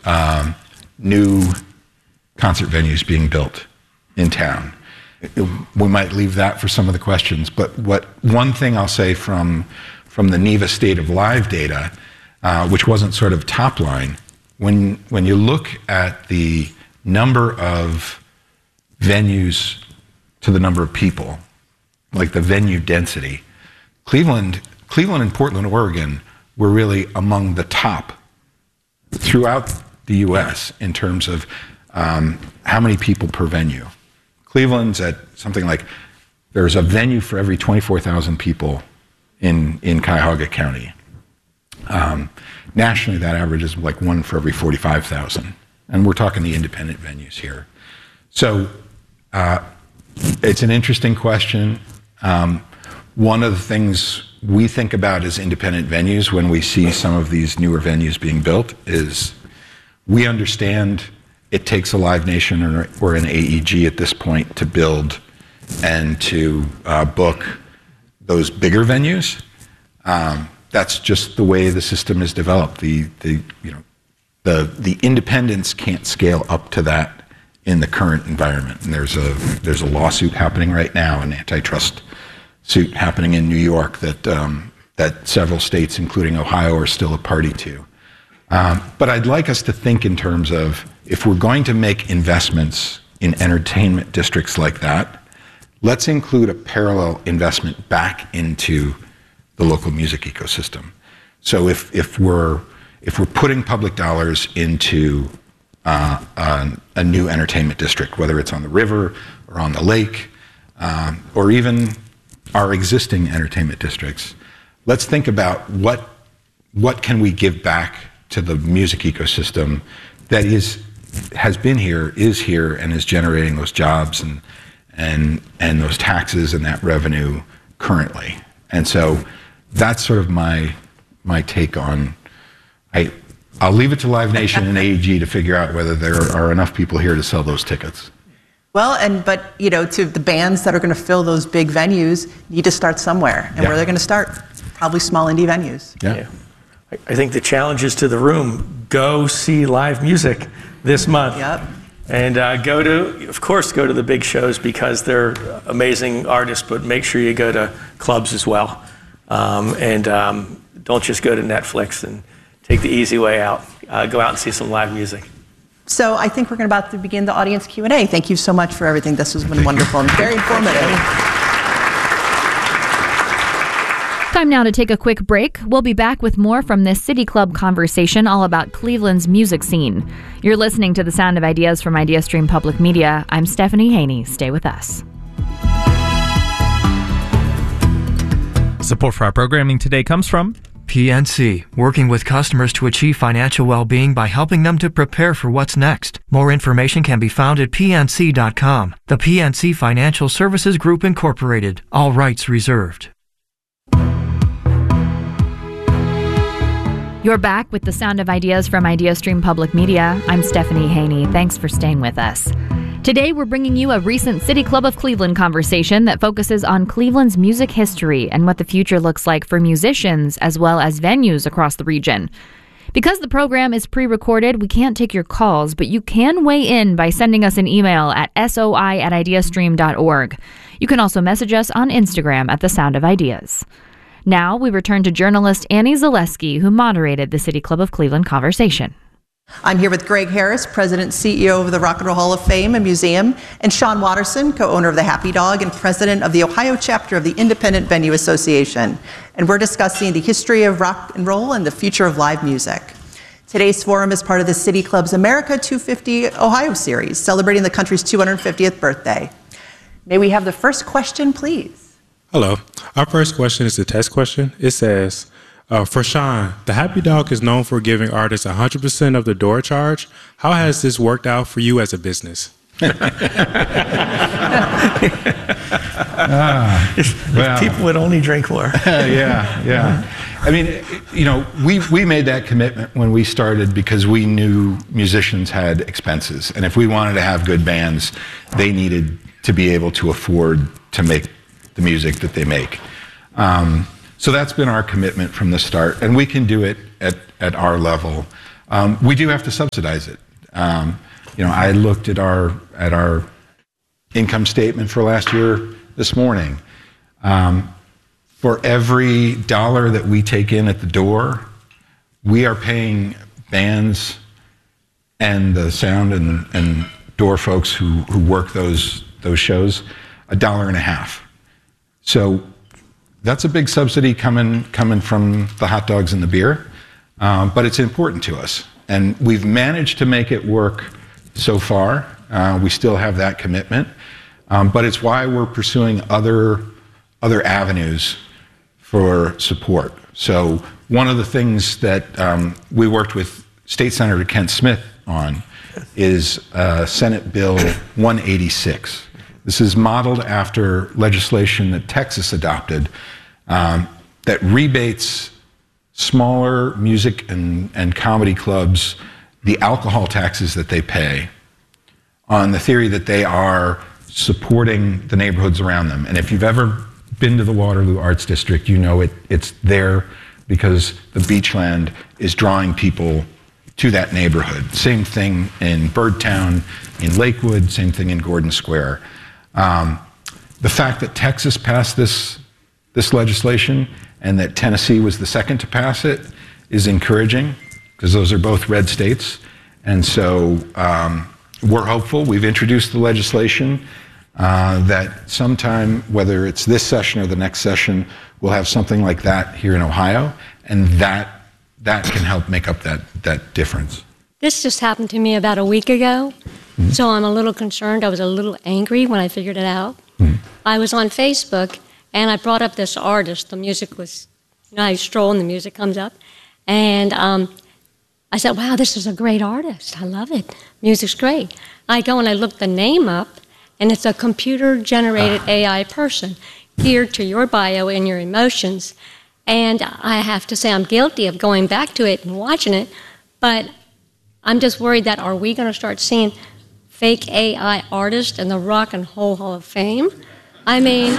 new concert venues being built in town. We might leave that for some of the questions, but one thing I'll say from the NEVA State of Live data, which wasn't sort of top line, when you look at the number of venues to the number of people, like the venue density, Cleveland and Portland, Oregon were really among the top throughout the US in terms of how many people per venue. Cleveland's at something like, there's a venue for every 24,000 people in Cuyahoga County. Nationally, that average is like one for every 45,000. And we're talking the independent venues here. So it's an interesting question. One of the things we think about as independent venues when we see some of these newer venues being built is we understand it takes a Live Nation or an AEG at this point to build and to book those bigger venues. That's just the way the system is developed. The independents can't scale up to that in the current environment. And there's a lawsuit happening right now, an antitrust suit happening in New York that several states, including Ohio, are still a party to. But I'd like us to think in terms of, if we're going to make investments in entertainment districts like that, let's include a parallel investment back into the local music ecosystem. So if we're putting public dollars into a new entertainment district, whether it's on the river or on the lake, or even our existing entertainment districts, let's think about what can we give back to the music ecosystem that has been here, is here, and is generating those jobs and those taxes and that revenue currently. And so that's sort of my take on. I'll leave it to Live Nation and AEG to figure out whether there are enough people here to sell those tickets. Well, but to the bands that are going to fill those big venues need to start somewhere, and where they're going to start, probably small indie venues. Yeah. I think the challenge is to the room: go see live music this month. Yep. And go to the big shows because they're amazing artists, but make sure you go to clubs as well. And don't just go to Netflix and take the easy way out. Go out and see some live music. So I think we're about to begin the audience Q&A. Thank you so much for everything. This has been wonderful and very informative. Time now to take a quick break. We'll be back with more from this City Club conversation all about Cleveland's music scene. You're listening to The Sound of Ideas from IdeaStream Public Media. I'm Stephanie Haney. Stay with us. Support for our programming today comes from PNC, working with customers to achieve financial well-being by helping them to prepare for what's next. More information can be found at pnc.com. The PNC Financial Services Group, Incorporated. All rights reserved. You're back with The Sound of Ideas from IdeaStream Public Media. I'm Stephanie Haney. Thanks for staying with us. Today, we're bringing you a recent City Club of Cleveland conversation that focuses on Cleveland's music history and what the future looks like for musicians as well as venues across the region. Because the program is pre-recorded, we can't take your calls, but you can weigh in by sending us an email at soi@ideastream.org. You can also message us on Instagram at The Sound of Ideas. Now, we return to journalist Annie Zaleski, who moderated the City Club of Cleveland conversation. I'm here with Greg Harris, President and CEO of the Rock and Roll Hall of Fame and Museum, and Sean Watterson, co-owner of the Happy Dog and President of the Ohio chapter of the Independent Venue Association. And we're discussing the history of rock and roll and the future of live music. Today's forum is part of the City Club's America 250 Ohio series, celebrating the country's 250th birthday. May we have the first question, please? Hello. Our first question is a test question. It says, for Sean, the Happy Dog is known for giving artists 100% of the door charge. How has this worked out for you as a business? If people would only drink more. Yeah. I mean, we made that commitment when we started because we knew musicians had expenses. And if we wanted to have good bands, they needed to be able to afford to make the music that they make. So that's been our commitment from the start, and we can do it at our level. We do have to subsidize it. I looked at our income statement for last year this morning. For every dollar that we take in at the door, we are paying bands and the sound and door folks who work those shows $1.50. So that's a big subsidy coming from the hot dogs and the beer, but it's important to us. And we've managed to make it work so far. We still have that commitment, but it's why we're pursuing other avenues for support. So one of the things that we worked with State Senator Kent Smith on is Senate Bill 186. This is modeled after legislation that Texas adopted that rebates smaller music and comedy clubs the alcohol taxes that they pay on the theory that they are supporting the neighborhoods around them. And if you've ever been to the Waterloo Arts District, you know it's there because the Beachland is drawing people to that neighborhood. Same thing in Birdtown, in Lakewood, same thing in Gordon Square. The fact that Texas passed this legislation and that Tennessee was the second to pass it is encouraging because those are both red states. And so we're hopeful. We've introduced the legislation that sometime, whether it's this session or the next session, we'll have something like that here in Ohio, and that can help make up that difference. This just happened to me about a week ago, so I'm a little concerned. I was a little angry when I figured it out. I was on Facebook, and I brought up this artist. The music was, I stroll and the music comes up, and I said, wow, this is a great artist. I love it. Music's great. I go and I look the name up, and it's a computer-generated AI person geared to your bio and your emotions. And I have to say I'm guilty of going back to it and watching it, but I'm just worried that are we going to start seeing fake AI artists in the Rock and Roll Hall of Fame? I mean,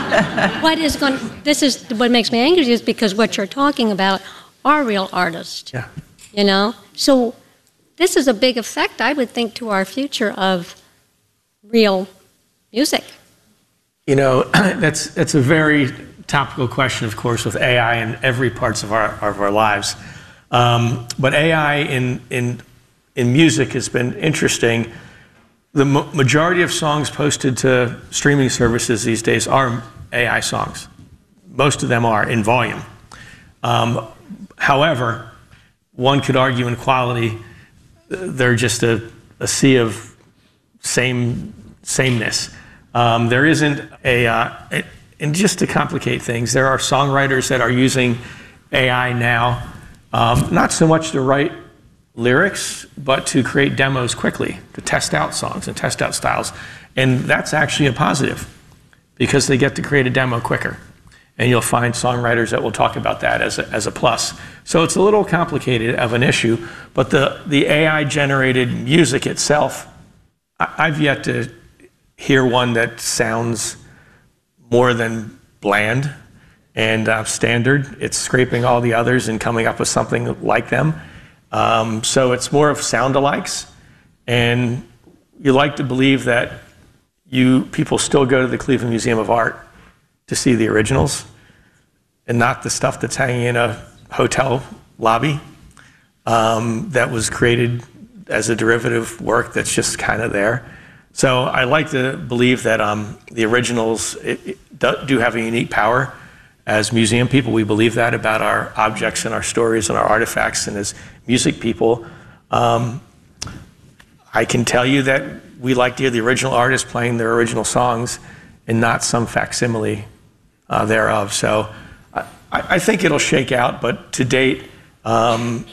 this is what makes me angry is because what you're talking about are real artists. Yeah. You know? So this is a big effect, I would think, to our future of real music. You know, that's a very topical question, of course, with AI in every parts of our lives. But AI in music has been interesting. The majority of songs posted to streaming services these days are AI songs. Most of them are in volume. However, one could argue in quality, they're just a sea of sameness. There isn't and just to complicate things, there are songwriters that are using AI now, not so much to write lyrics, but to create demos quickly, to test out songs and test out styles. And that's actually a positive because they get to create a demo quicker. And you'll find songwriters that will talk about that as a plus. So it's a little complicated of an issue, but the AI-generated music itself, I've yet to hear one that sounds more than bland and standard. It's scraping all the others and coming up with something like them. So it's more of sound-alikes, and you like to believe that people still go to the Cleveland Museum of Art to see the originals and not the stuff that's hanging in a hotel lobby that was created as a derivative work that's just kind of there. So I like to believe that the originals do have a unique power. As museum people, we believe that about our objects and our stories and our artifacts, and as music people, I can tell you that we like to hear the original artists playing their original songs and not some facsimile thereof. So I think it'll shake out, but to date, I'm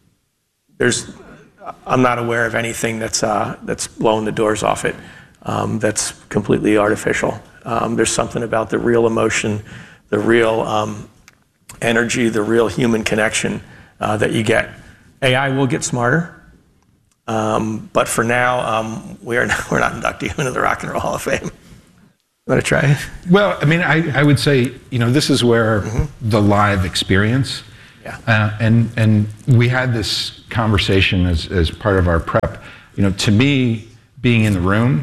not aware of anything that's blowing the doors off it that's completely artificial. There's something about the real emotion, the real energy, the real human connection that you get. AI will get smarter, but for now, we're not inducting him into the Rock and Roll Hall of Fame. Want to try it? Well, I mean, I would say, this is where the live experience And we had this conversation as part of our prep. You know, to me, being in the room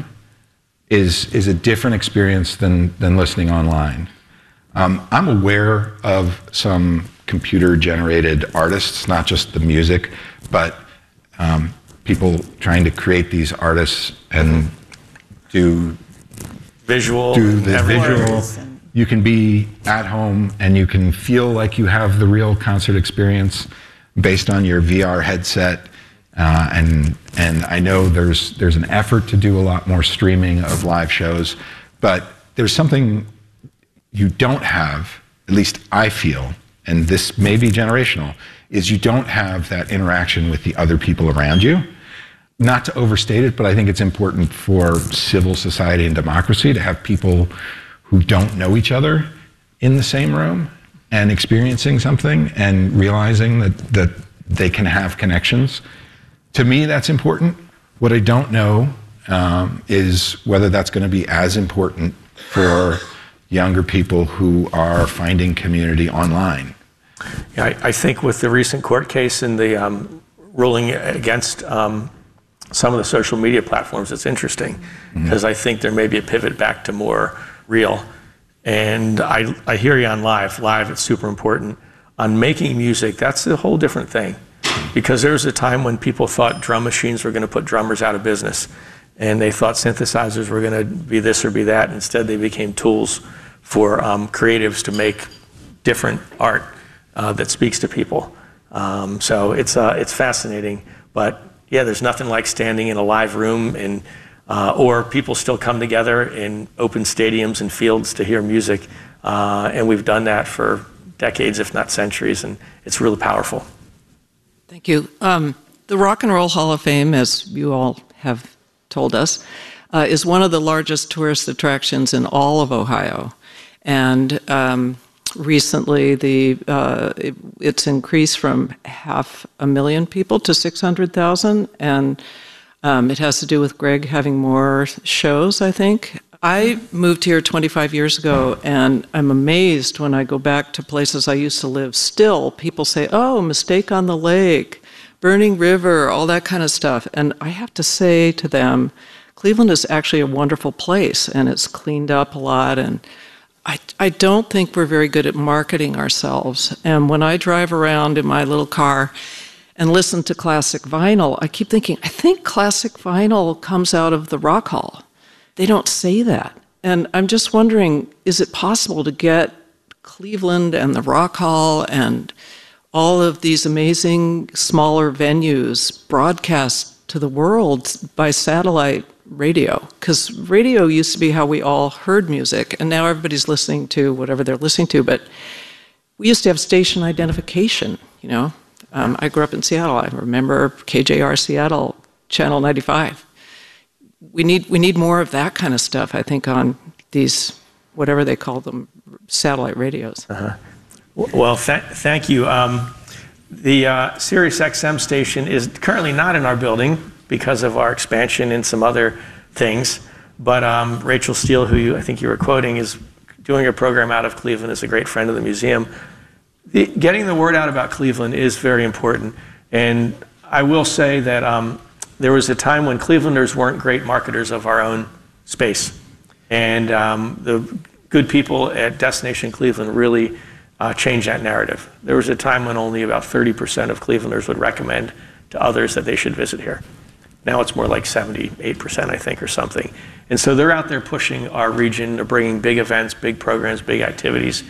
is a different experience than listening online. I'm aware of some computer-generated artists, not just the music, but people trying to create these artists and do the visual. You can be at home and you can feel like you have the real concert experience based on your VR headset. And I know there's an effort to do a lot more streaming of live shows, but there's something you don't have, at least I feel, and this may be generational, is you don't have that interaction with the other people around you. Not to overstate it, but I think it's important for civil society and democracy to have people who don't know each other in the same room and experiencing something and realizing that they can have connections. To me, that's important. What I don't know is whether that's going to be as important for younger people who are finding community online. Yeah, I think with the recent court case and the ruling against some of the social media platforms, it's interesting because I think there may be a pivot back to more real. And I hear you on live. Live, it's super important. On making music, that's a whole different thing. Because there was a time when people thought drum machines were going to put drummers out of business. And they thought synthesizers were going to be this or be that. Instead, they became tools for creatives to make different art that speaks to people. So it's fascinating. But yeah, there's nothing like standing in a live room and or people still come together in open stadiums and fields to hear music. And we've done that for decades, if not centuries, and it's really powerful. Thank you. The Rock and Roll Hall of Fame, as you all have told us, is one of the largest tourist attractions in all of Ohio. And recently, it's increased from 500,000 people to 600,000, and it has to do with Greg having more shows, I think. I moved here 25 years ago, and I'm amazed when I go back to places I used to live. Still, people say, oh, Mistake on the Lake, Burning River, all that kind of stuff. And I have to say to them, Cleveland is actually a wonderful place, and it's cleaned up a lot, and I don't think we're very good at marketing ourselves. And when I drive around in my little car and listen to classic vinyl, I keep thinking, I think classic vinyl comes out of the Rock Hall. They don't say that. And I'm just wondering, is it possible to get Cleveland and the Rock Hall and all of these amazing smaller venues broadcast to the world by satellite radio? Because radio used to be how we all heard music, and now everybody's listening to whatever they're listening to. But we used to have station identification, you know. I grew up in Seattle. I remember KJR Seattle, Channel 95. We need more of that kind of stuff, I think, on these, whatever they call them, satellite radios. Well, thank you. The Sirius XM station is currently not in our building because of our expansion and some other things. But Rachel Steele, who I think you were quoting, is doing a program out of Cleveland, is a great friend of the museum. Getting the word out about Cleveland is very important. And I will say that there was a time when Clevelanders weren't great marketers of our own space. And the good people at Destination Cleveland really changed that narrative. There was a time when only about 30% of Clevelanders would recommend to others that they should visit here. Now it's more like 78%, I think, or something. And so they're out there pushing our region, they're bringing big events, big programs, big activities.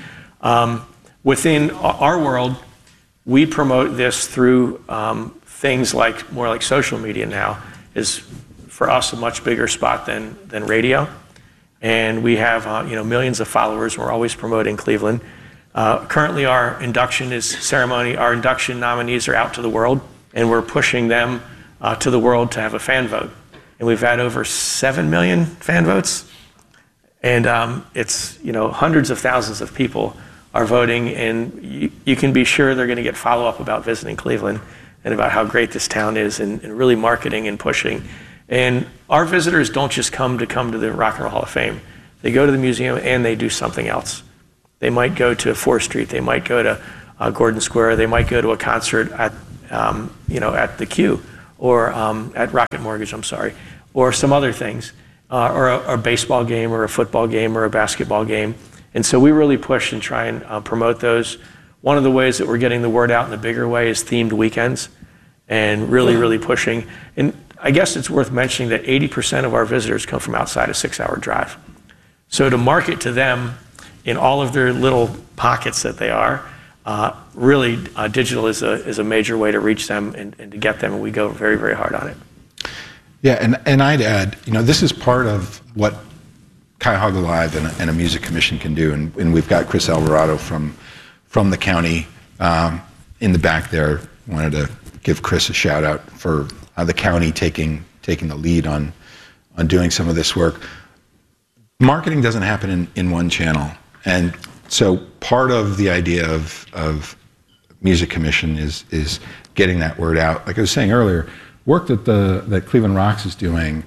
Within our world, we promote this through things like more like social media now is for us a much bigger spot than radio. And we have millions of followers. We're always promoting Cleveland. Currently our induction nominees are out to the world, and we're pushing them to the world to have a fan vote. And we've had over 7 million fan votes. And it's, hundreds of thousands of people are voting, and you can be sure they're going to get follow-up about visiting Cleveland and about how great this town is, and really marketing and pushing. And our visitors don't just come to the Rock and Roll Hall of Fame. They go to the museum and they do something else. They might go to 4th Street. They might go to Gordon Square. They might go to a concert at, at the Q, or at Rocket Mortgage, I'm sorry, or some other things, or a baseball game, or a football game, or a basketball game. And so we really push and try and promote those. One of the ways that we're getting the word out in a bigger way is themed weekends, and really pushing. And I guess it's worth mentioning that 80% of our visitors come from outside a 6-hour drive. So to market to them in all of their little pockets that they are, really digital is a major way to reach them and to get them, and we go very, very hard on it. Yeah, and I'd add, this is part of what Cuyahoga Live and a music commission can do, and we've got Chris Alvarado from the county in the back there. Wanted to give Chris a shout out for the county taking the lead on doing some of this work. Marketing doesn't happen in one channel, and so part of the idea of music commission is getting that word out. Like I was saying earlier, work that Cleveland Rocks is doing,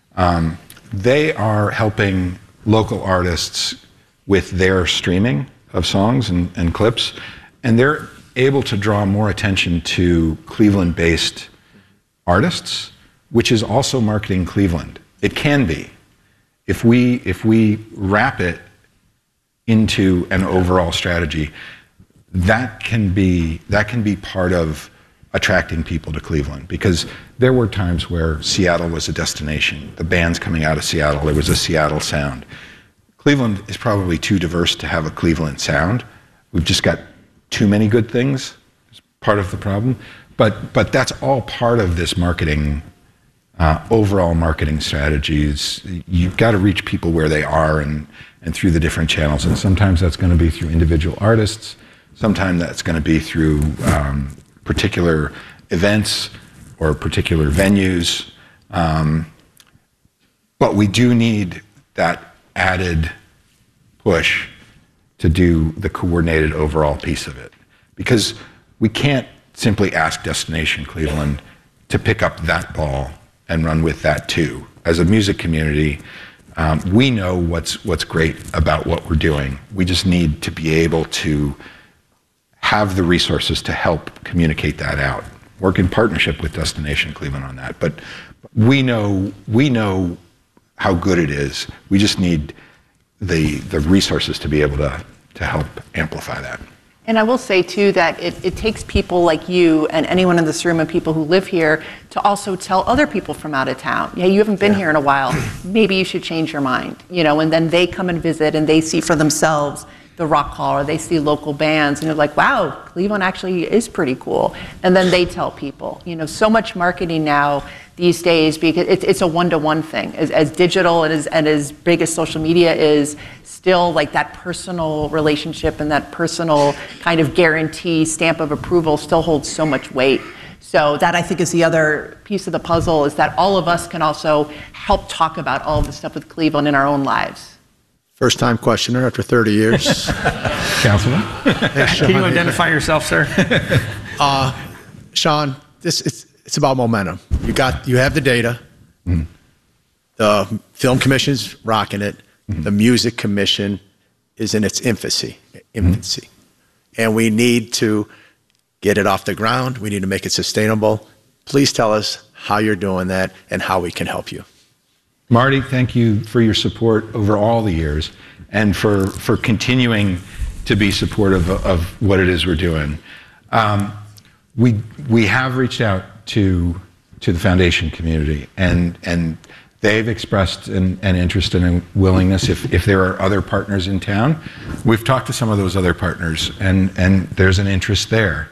they are helping local artists with their streaming of songs and clips, and they're able to draw more attention to Cleveland-based artists, which is also marketing Cleveland. It can be. If we wrap it into an overall strategy, that can be part of attracting people to Cleveland, because there were times where Seattle was a destination. The bands coming out of Seattle, there was a Seattle sound. Cleveland is probably too diverse to have a Cleveland sound. We've just got too many good things. It's part of the problem. But that's all part of this marketing, overall marketing strategies. You've got to reach people where they are and through the different channels. And sometimes that's going to be through individual artists. Sometimes that's going to be through particular events or particular venues. But we do need that added push to do the coordinated overall piece of it. Because we can't simply ask Destination Cleveland to pick up that ball and run with that too. As a music community, we know what's great about what we're doing. We just need to be able to have the resources to help communicate that out. Work in partnership with Destination Cleveland on that. But we know how good it is. We just need the resources to be able to help amplify that. And I will say, too, that it takes people like you and anyone in this room and people who live here to also tell other people from out of town, yeah, you haven't been here in a while, maybe you should change your mind, and then they come and visit and they see for themselves the Rock Hall, or they see local bands and they're like, wow, Cleveland actually is pretty cool. And then they tell people, so much marketing now these days, because it's a one-to-one thing. As digital and as big as social media is, still like that personal relationship and that personal kind of guarantee, stamp of approval still holds so much weight. So that, I think, is the other piece of the puzzle, is that all of us can also help talk about all of the stuff with Cleveland in our own lives. First-time questioner after 30 years. Councilman? Can you identify yourself, sir? Sean, it's about momentum. You have the data. Mm. The Film Commission's rocking it. Mm-hmm. The Music Commission is in its infancy. Mm-hmm. And we need to get it off the ground. We need to make it sustainable. Please tell us how you're doing that and how we can help you. Marty, thank you for your support over all the years and for continuing to be supportive of what it is we're doing. We have reached out to the foundation community, and they've expressed an interest and a willingness if there are other partners in town. We've talked to some of those other partners, and there's an interest there.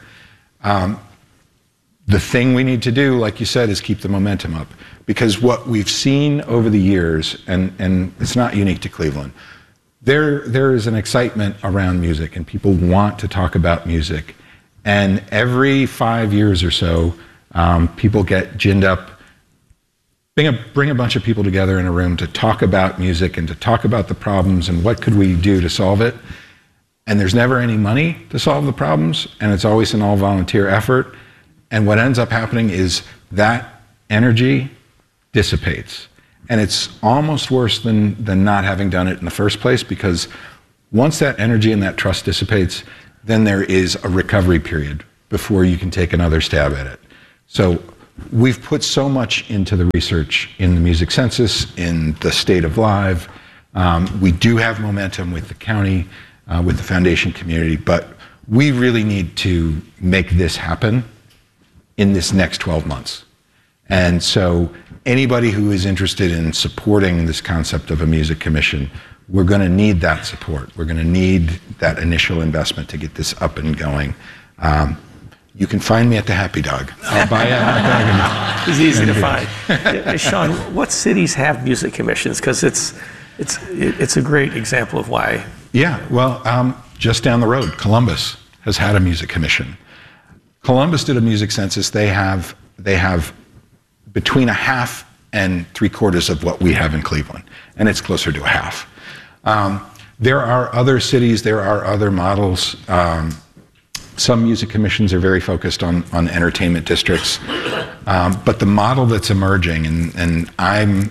The thing we need to do, like you said, is keep the momentum up. Because what we've seen over the years, and it's not unique to Cleveland, there is an excitement around music, and people want to talk about music. And every 5 years or so, people get ginned up, bring a bunch of people together in a room to talk about music and to talk about the problems and what could we do to solve it. And there's never any money to solve the problems, and it's always an all-volunteer effort. And what ends up happening is that energy dissipates. And it's almost worse than not having done it in the first place, because once that energy and that trust dissipates, then there is a recovery period before you can take another stab at it. So we've put so much into the research in the music census, in the state of live. We do have momentum with the county, with the foundation community, but we really need to make this happen in this next 12 months. And so anybody who is interested in supporting this concept of a music commission, we're going to need that support. We're going to need that initial investment to get this up and going. You can find me at the Happy Dog. I'll buy a hot dog. It's easy to find. Sean, what cities have music commissions? Because it's a great example of why. Yeah, well, just down the road, Columbus has had a music commission. Columbus did a music census. They have between a half and 3/4 of what we have in Cleveland, and it's closer to a half. There are other cities, there are other models. Some music commissions are very focused on entertainment districts, but the model that's emerging, and I'm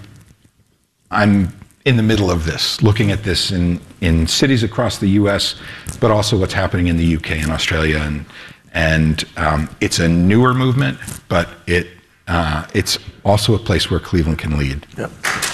in the middle of this, looking at this in cities across the U.S., but also what's happening in the U.K. and Australia, and it's a newer movement, but it's also a place where Cleveland can lead. Yep.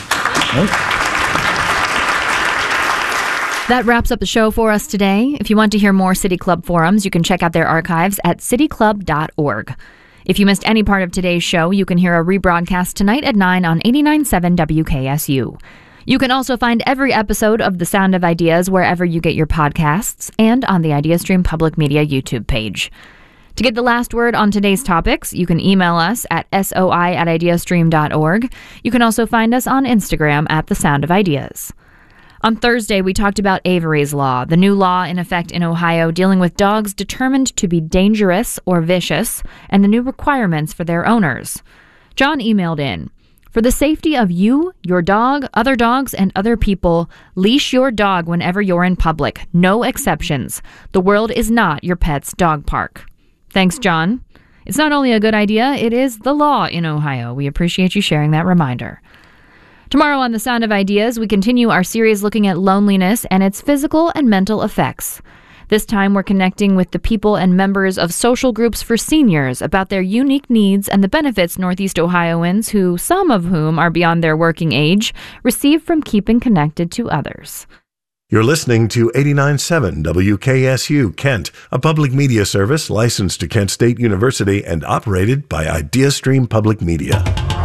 That wraps up the show for us today. If you want to hear more City Club forums, you can check out their archives at cityclub.org. If you missed any part of today's show, you can hear a rebroadcast tonight at 9 on 89.7 WKSU. You can also find every episode of The Sound of Ideas wherever you get your podcasts and on the IdeaStream Public Media YouTube page. To get the last word on today's topics, you can email us at soi@ideastream.org. You can also find us on Instagram at The Sound of Ideas. On Thursday, we talked about Avery's Law, the new law in effect in Ohio dealing with dogs determined to be dangerous or vicious, and the new requirements for their owners. John emailed in, "For the safety of you, your dog, other dogs, and other people, leash your dog whenever you're in public. No exceptions. The world is not your pet's dog park." Thanks, John. It's not only a good idea, it is the law in Ohio. We appreciate you sharing that reminder. Tomorrow on The Sound of Ideas, we continue our series looking at loneliness and its physical and mental effects. This time, we're connecting with the people and members of social groups for seniors about their unique needs and the benefits Northeast Ohioans, some of whom are beyond their working age, receive from keeping connected to others. You're listening to 89.7 WKSU Kent, a public media service licensed to Kent State University and operated by IdeaStream Public Media.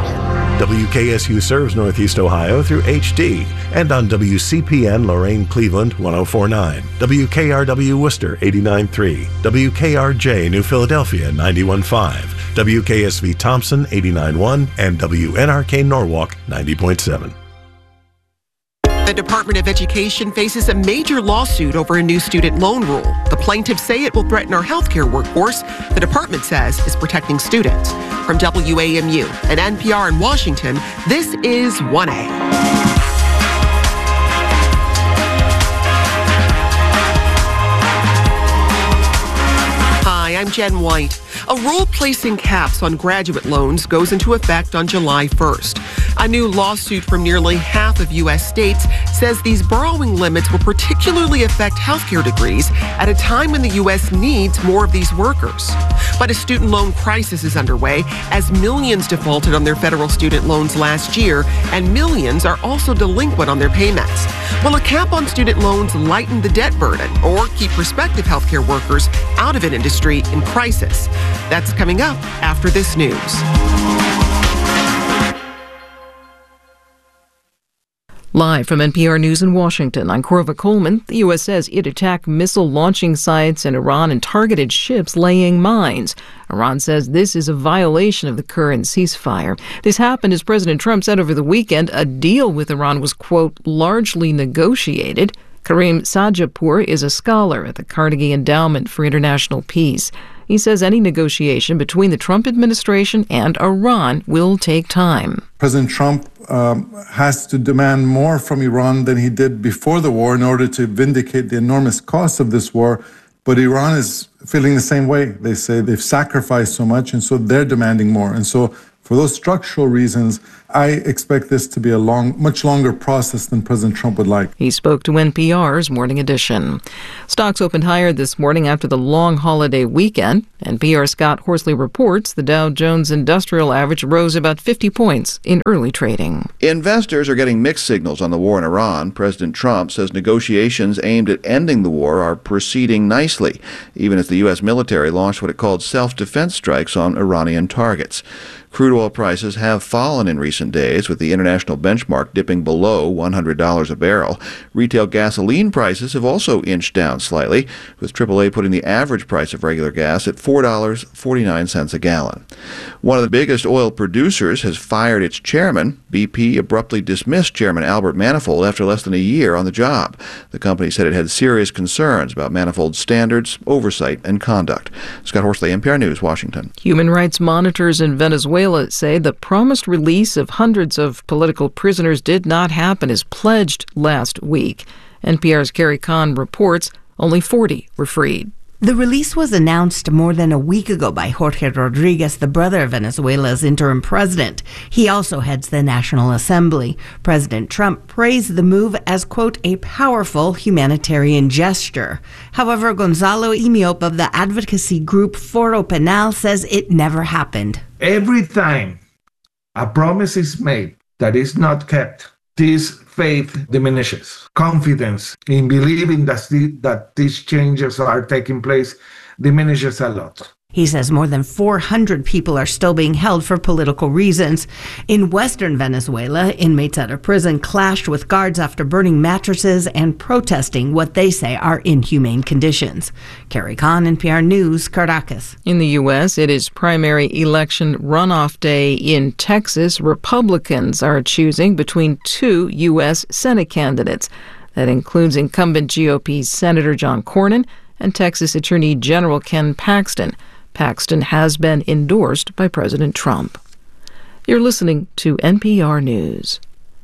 WKSU serves Northeast Ohio through HD and on WCPN Lorain Cleveland 104.9, WKRW Worcester 89.3, WKRJ New Philadelphia 91.5, WKSV Thompson 89.1, and WNRK Norwalk 90.7. The Department of Education faces a major lawsuit over a new student loan rule. The plaintiffs say it will threaten our healthcare workforce. The department says is protecting students. From WAMU and NPR in Washington, this is 1A. Hi, I'm Jen White. A rule placing caps on graduate loans goes into effect on July 1st. A new lawsuit from nearly half of U.S. states says these borrowing limits will particularly affect healthcare degrees at a time when the U.S. needs more of these workers. But a student loan crisis is underway as millions defaulted on their federal student loans last year, and millions are also delinquent on their payments. Will a cap on student loans lighten the debt burden or keep prospective healthcare workers out of an industry in crisis? That's coming up after this news. Live from NPR News in Washington, I'm Corva Coleman. The U.S. says it attacked missile launching sites in Iran and targeted ships laying mines. Iran says this is a violation of the current ceasefire. This happened as President Trump said over the weekend a deal with Iran was, quote, largely negotiated. Karim Sajapour is a scholar at the Carnegie Endowment for International Peace. He says any negotiation between the Trump administration and Iran will take time. President Trump has to demand more from Iran than he did before the war in order to vindicate the enormous cost of this war. But Iran is feeling the same way. They say they've sacrificed so much, and so they're demanding more. And so For those structural reasons, I expect this to be a much longer process than President Trump would like. He spoke to NPR's Morning Edition. Stocks opened higher this morning after the long holiday weekend. NPR's Scott Horsley reports the Dow Jones Industrial Average rose about 50 points in early trading. Investors are getting mixed signals on the war in Iran. President Trump says negotiations aimed at ending the war are proceeding nicely, even as the U.S. military launched what it called self-defense strikes on Iranian targets. Crude oil prices have fallen in recent days, with the international benchmark dipping below $100 a barrel. Retail gasoline prices have also inched down slightly, with AAA putting the average price of regular gas at $4.49 a gallon. One of the biggest oil producers has fired its chairman. BP abruptly dismissed Chairman Albert Manifold after less than a year on the job. The company said it had serious concerns about Manifold's standards, oversight, and conduct. Scott Horsley, NPR News, Washington. Human rights monitors in Venezuela say the promised release of hundreds of political prisoners did not happen as pledged last week. NPR's Carrie Kahn reports only 40 were freed. The release was announced more than a week ago by Jorge Rodriguez, the brother of Venezuela's interim president. He also heads the National Assembly. President Trump praised the move as, quote, a powerful humanitarian gesture. However, Gonzalo Imiop of the advocacy group Foro Penal says it never happened. Every time a promise is made that is not kept, this faith diminishes. Confidence in believing that these changes are taking place diminishes a lot. He says more than 400 people are still being held for political reasons. In western Venezuela, inmates at a prison clashed with guards after burning mattresses and protesting what they say are inhumane conditions. Carrie Kahn, NPR News, Caracas. In the U.S., it is primary election runoff day in Texas. Republicans are choosing between two U.S. Senate candidates. That includes incumbent GOP Senator John Cornyn and Texas Attorney General Ken Paxton. Paxton has been endorsed by President Trump. You're listening to NPR News.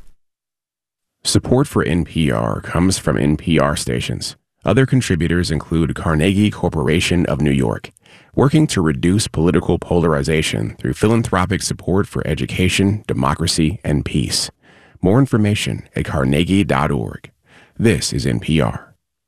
Support for NPR comes from NPR stations. Other contributors include Carnegie Corporation of New York, working to reduce political polarization through philanthropic support for education, democracy, and peace. More information at carnegie.org. This is NPR.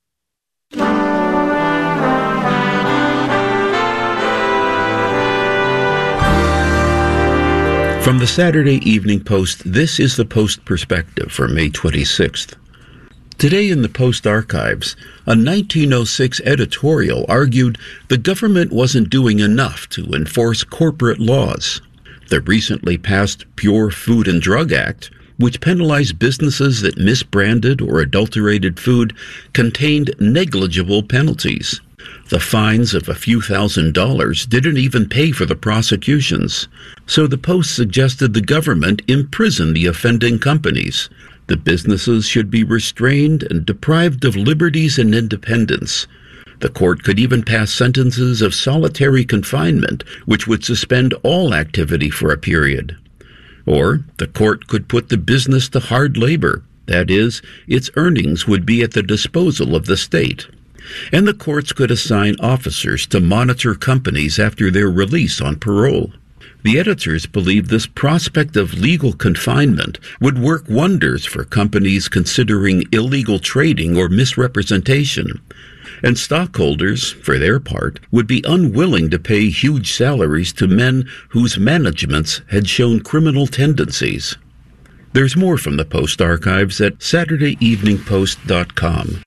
From the Saturday Evening Post, this is the Post Perspective for May 26th. Today in the Post archives, a 1906 editorial argued the government wasn't doing enough to enforce corporate laws. The recently passed Pure Food and Drug Act, which penalized businesses that misbranded or adulterated food, contained negligible penalties. The fines of a few $1,000s didn't even pay for the prosecutions. So the Post suggested the government imprison the offending companies. The businesses should be restrained and deprived of liberties and independence. The court could even pass sentences of solitary confinement, which would suspend all activity for a period. Or the court could put the business to hard labor. That is, its earnings would be at the disposal of the state. And the courts could assign officers to monitor companies after their release on parole. The editors believe this prospect of legal confinement would work wonders for companies considering illegal trading or misrepresentation. And stockholders, for their part, would be unwilling to pay huge salaries to men whose managements had shown criminal tendencies. There's more from the Post archives at SaturdayEveningPost.com.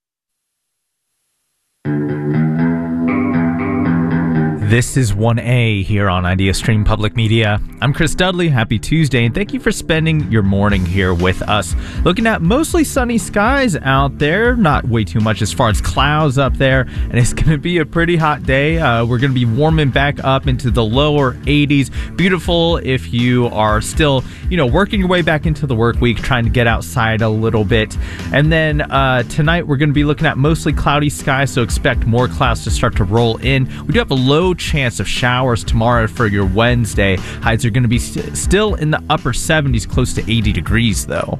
This is 1A here on IdeaStream Public Media. I'm Chris Dudley. Happy Tuesday, and thank you for spending your morning here with us. Looking at mostly sunny skies out there, not way too much as far as clouds up there, and it's going to be a pretty hot day. We're going to be warming back up into the lower 80s. Beautiful if you are still, working your way back into the work week, trying to get outside a little bit. And then tonight we're going to be looking at mostly cloudy skies, so expect more clouds to start to roll in. We do have a low chance of showers tomorrow for your Wednesday. Highs are going to be still in the upper 70s, close to 80 degrees though.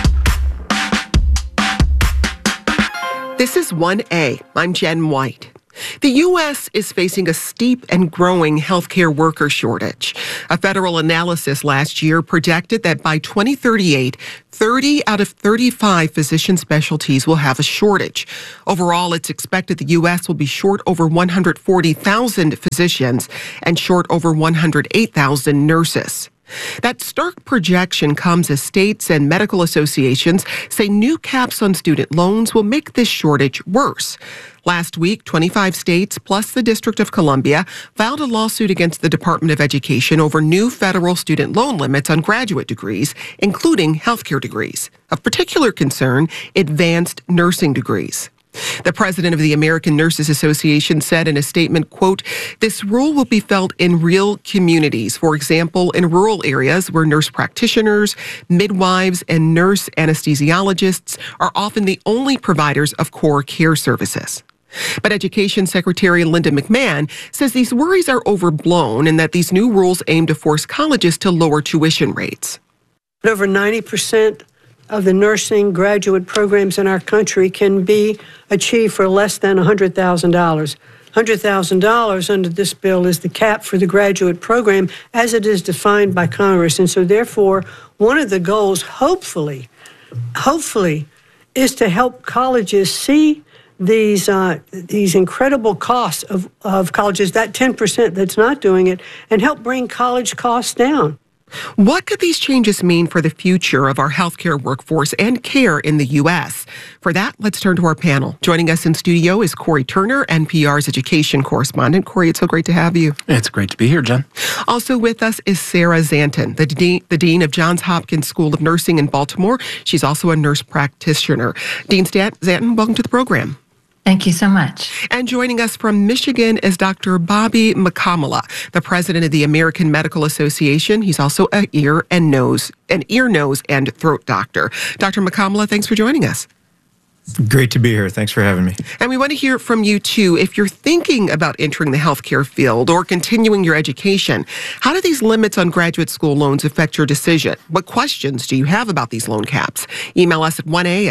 This is 1A. I'm Jen White. The U.S. is facing a steep and growing healthcare worker shortage. A federal analysis last year projected that by 2038, 30 out of 35 physician specialties will have a shortage. Overall, it's expected the U.S. will be short over 140,000 physicians and short over 108,000 nurses. That stark projection comes as states and medical associations say new caps on student loans will make this shortage worse. Last week, 25 states plus the District of Columbia filed a lawsuit against the Department of Education over new federal student loan limits on graduate degrees, including healthcare degrees. Of particular concern, advanced nursing degrees. The president of the American Nurses Association said in a statement, quote, "This rule will be felt in real communities, for example, in rural areas where nurse practitioners, midwives, and nurse anesthesiologists are often the only providers of core care services." But Education Secretary Linda McMahon says these worries are overblown and that these new rules aim to force colleges to lower tuition rates. Over 90% of the nursing graduate programs in our country can be achieved for less than $100,000. $100,000 under this bill is the cap for the graduate program as it is defined by Congress. And so therefore, one of the goals, hopefully, is to help colleges see these incredible costs of colleges, that 10% that's not doing it, and help bring college costs down. What could these changes mean for the future of our healthcare workforce and care in the U.S.? For that, let's turn to our panel. Joining us in studio is Corey Turner, NPR's education correspondent. Corey, it's so great to have you. It's great to be here, Jen. Also with us is Sarah Zanton, the Dean of Johns Hopkins School of Nursing in Baltimore. She's also a nurse practitioner. Dean Zanton, welcome to the program. Thank you so much. And joining us from Michigan is Dr. Bobby McCamala, the president of the American Medical Association. He's also an ear, nose, and throat doctor. Dr. McCamala, thanks for joining us. Great to be here. Thanks for having me. And we want to hear from you, too. If you're thinking about entering the healthcare field or continuing your education, how do these limits on graduate school loans affect your decision? What questions do you have about these loan caps? Email us at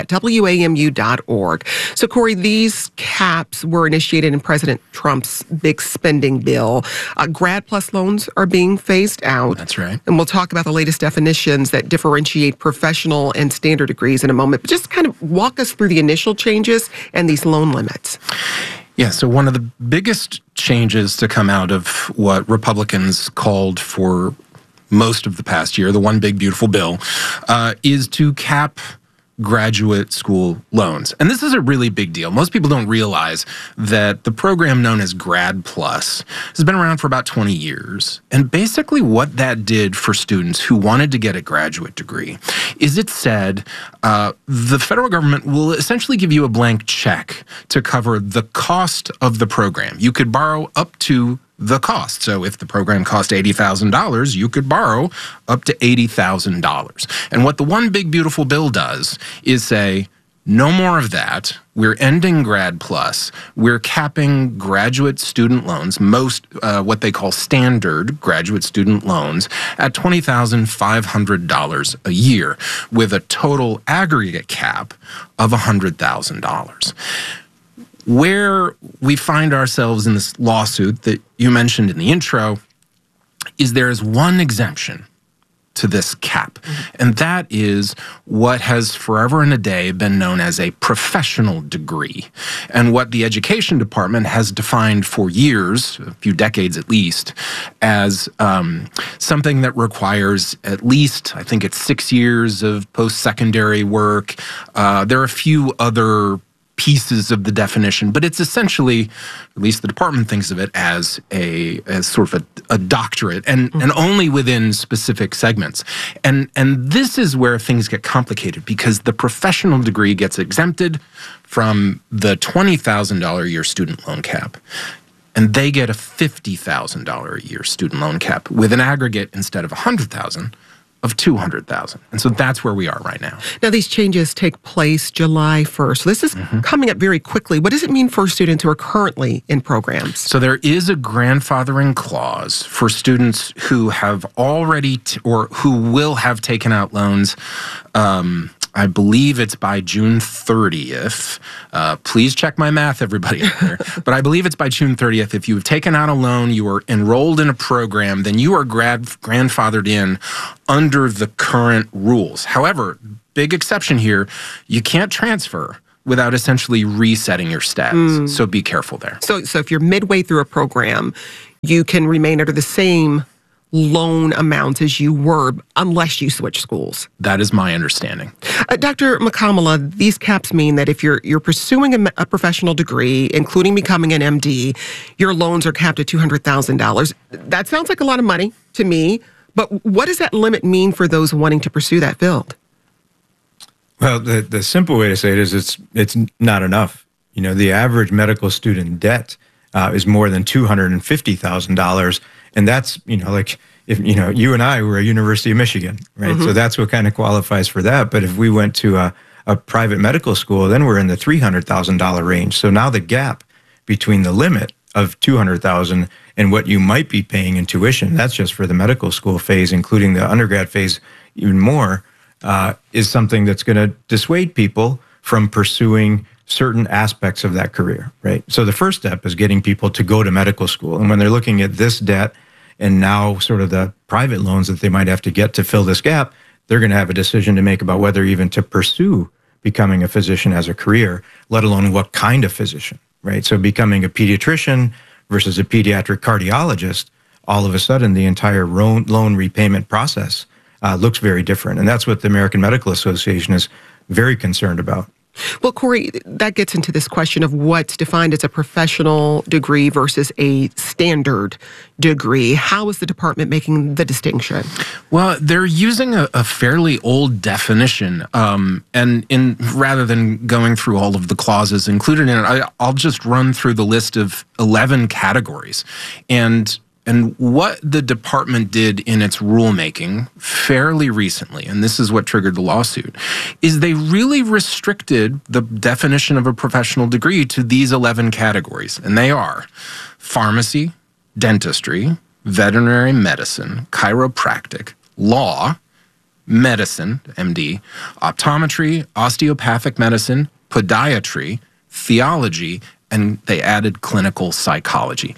1a@wamu.org. So, Corey, these caps were initiated in President Trump's big spending bill. Grad Plus loans are being phased out. That's right. And we'll talk about the latest definitions that differentiate professional and standard degrees in a moment. But just kind of walk us through the initial changes and these loan limits. Yeah, so one of the biggest changes to come out of what Republicans called for most of the past year, the One Big Beautiful Bill, is to cap graduate school loans. And this is a really big deal. Most people don't realize that the program known as Grad Plus has been around for about 20 years. And basically what that did for students who wanted to get a graduate degree is it said the federal government will essentially give you a blank check to cover the cost of the program. You could borrow up to the cost. So if the program cost $80,000, you could borrow up to $80,000. And what the One Big Beautiful Bill does is say, no more of that. We're ending Grad Plus. We're capping graduate student loans, most what they call standard graduate student loans, at $20,500 a year, with a total aggregate cap of $100,000. Where we find ourselves in this lawsuit that you mentioned in the intro is there is one exemption to this cap, and that is what has forever and a day been known as a professional degree, and what the Education Department has defined for years, a few decades at least, as something that requires at least, I think it's 6 years of post-secondary work. There are a few other pieces of the definition, but it's essentially, at least the department thinks of it as sort of a doctorate, and only within specific segments. And this is where things get complicated, because the professional degree gets exempted from the $20,000 a year student loan cap, and they get a $50,000 a year student loan cap with an aggregate, instead of $100,000, of $200,000. And so that's where we are right now. Now, these changes take place July 1st. So this is coming up very quickly. What does it mean for students who are currently in programs? So there is a grandfathering clause for students who have already or who will have taken out loans I believe it's by June 30th. Please check my math, everybody out there. But I believe it's by June 30th. If you've taken out a loan, you are enrolled in a program, then you are grandfathered in under the current rules. However, big exception here, you can't transfer without essentially resetting your status. So be careful there. So if you're midway through a program, you can remain under the same loan amount as you were unless you switch schools. That is my understanding. Dr. McCamala, these caps mean that if you're pursuing a professional degree, including becoming an MD, your loans are capped at $200,000. That sounds like a lot of money to me, but what does that limit mean for those wanting to pursue that field? Well, the simple way to say it is it's not enough. You know, the average medical student debt is more than $250,000. And that's, you know, like if, you know, you and I were at University of Michigan, right? So that's what kind of qualifies for that. But if we went to a private medical school, then we're in the $300,000 range. So now the gap between the limit of $200,000 and what you might be paying in tuition, that's just for the medical school phase, including the undergrad phase even more, is something that's going to dissuade people from pursuing certain aspects of that career, right? So the first step is getting people to go to medical school. And when they're looking at this debt and now sort of the private loans that they might have to get to fill this gap, they're going to have a decision to make about whether even to pursue becoming a physician as a career, let alone what kind of physician, right? So becoming a pediatrician versus a pediatric cardiologist, all of a sudden the entire loan repayment process looks very different. And that's what the American Medical Association is very concerned about. Well, Corey, that gets into this question of what's defined as a professional degree versus a standard degree. How is the department making the distinction? Well, they're using a fairly old definition, and rather than going through all of the clauses included in it, I'll just run through the list of 11 categories. And what the department did in its rulemaking fairly recently, and this is what triggered the lawsuit, is they really restricted the definition of a professional degree to these 11 categories. And they are pharmacy, dentistry, veterinary medicine, chiropractic, law, medicine, MD, optometry, osteopathic medicine, podiatry, theology, and they added clinical psychology.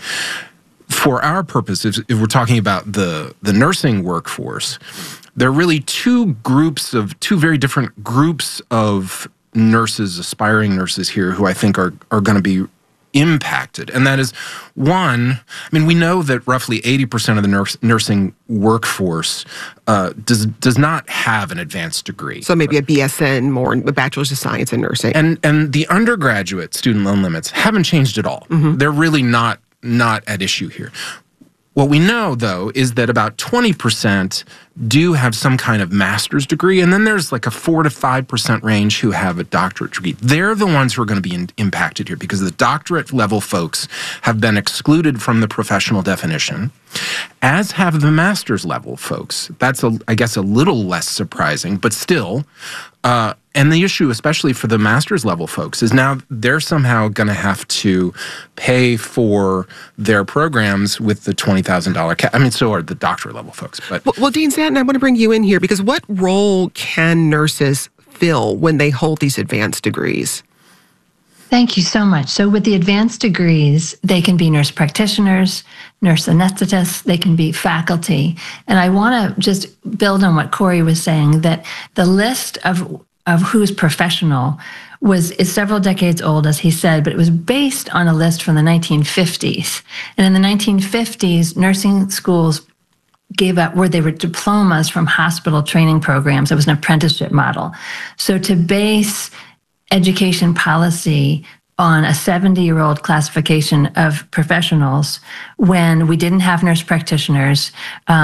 For our purposes, if we're talking about the nursing workforce, there are really two very different groups of nurses, aspiring nurses here, who I think are going to be impacted. And that is, one, I mean, we know that roughly 80% of the nursing workforce does not have an advanced degree. So maybe a BSN, more a Bachelor's of Science in Nursing. And the undergraduate student loan limits haven't changed at all. They're really not at issue here. What we know, though, is that about 20% do have some kind of master's degree, and then there's like a 4 to 5% range who have a doctorate degree. They're the ones who are going to be impacted here because the doctorate level folks have been excluded from the professional definition, as have the master's level folks. That's, I guess, a little less surprising, but still. And the issue, especially for the master's level folks, is now they're somehow going to have to pay for their programs with the $20,000 cap. I mean, so are the doctorate level folks. But well, Dean Stanton, I want to bring you in here because what role can nurses fill when they hold these advanced degrees? Thank you so much. So with the advanced degrees, they can be nurse practitioners, nurse anesthetists, they can be faculty. And I want to just build on what Corey was saying, that the list of who's professional is several decades old, as he said, but it was based on a list from the 1950s. And in the 1950s, nursing schools gave up where they were diplomas from hospital training programs. It was an apprenticeship model. So to base education policy on a 70-year-old classification of professionals when we didn't have nurse practitioners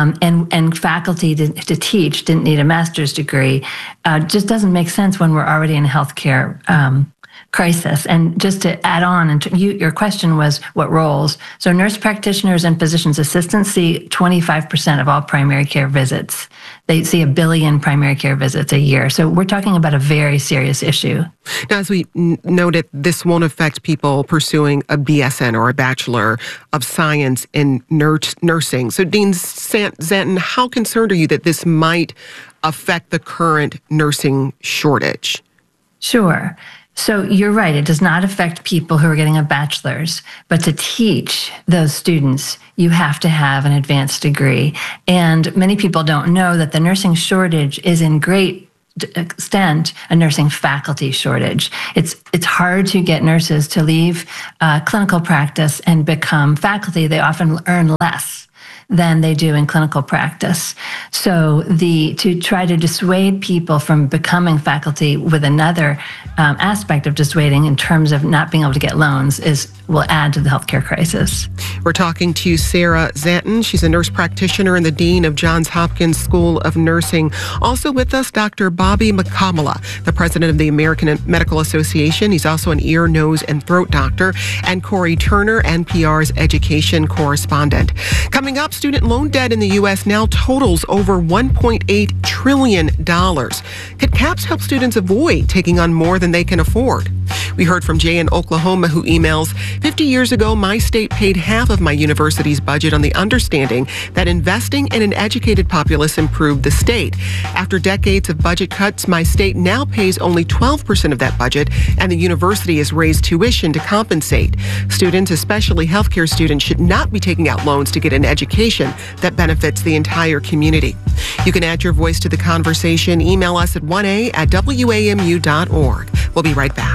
and faculty to teach didn't need a master's degree just doesn't make sense when we're already in a healthcare crisis. And just to add on, and your question was what roles. So nurse practitioners and physician's assistants see 25% of all primary care visits. They see 1 billion primary care visits a year. So we're talking about a very serious issue. Now, as we noted, this won't affect people pursuing a BSN or a Bachelor of Science in nursing. So, Dean Zanton, how concerned are you that this might affect the current nursing shortage? Sure. So you're right. It does not affect people who are getting a bachelor's, but to teach those students, you have to have an advanced degree. And many people don't know that the nursing shortage is in great extent a nursing faculty shortage. It's hard to get nurses to leave clinical practice and become faculty. They often earn less than they do in clinical practice. So to try to dissuade people from becoming faculty with another aspect of dissuading in terms of not being able to get loans will add to the healthcare crisis. We're talking to Sarah Zanton. She's a nurse practitioner and the dean of Johns Hopkins School of Nursing. Also with us, Dr. Bobby McCamala, the president of the American Medical Association. He's also an ear, nose, and throat doctor. And Corey Turner, NPR's education correspondent. Coming up, student loan debt in the U.S. now totals over $1.8 trillion. Could CAPS help students avoid taking on more than they can afford? We heard from Jay in Oklahoma, who emails, 50 years ago, my state paid half of my university's budget on the understanding that investing in an educated populace improved the state. After decades of budget cuts, my state now pays only 12% of that budget, and the university has raised tuition to compensate. Students, especially healthcare students, should not be taking out loans to get an education that benefits the entire community. You can add your voice to the conversation. Email us at 1a@wamu.org. We'll be right back.